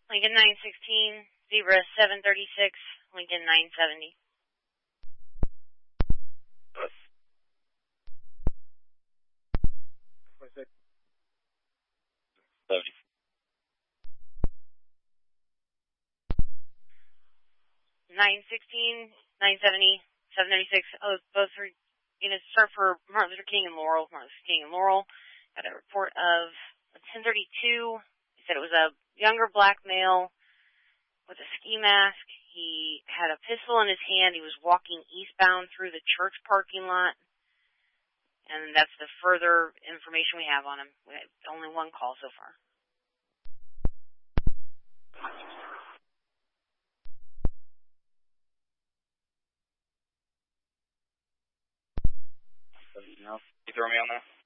Lincoln 916, Zebra 736, Lincoln 970. What's that? 70. 916, 970, 736. Oh, both are going to start for Martin Luther King and Laurel. Martin Luther King and Laurel got a report of 1032. He said it was a younger black male with a ski mask. He had a pistol in his hand. He was walking eastbound through the church parking lot. And that's the further information we have on him. We have only one call so far. Anything else? You throw me on that?